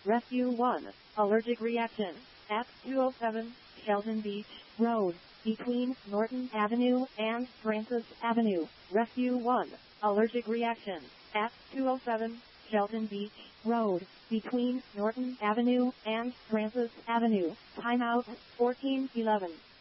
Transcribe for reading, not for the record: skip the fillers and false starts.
Rescue 1. Allergic reaction. At 207 Shelton Beach Road, between Norton Avenue and Francis Avenue. Rescue 1. Allergic reaction. At 207 Shelton Beach Road, between Norton Avenue and Francis Avenue. Timeout 1411.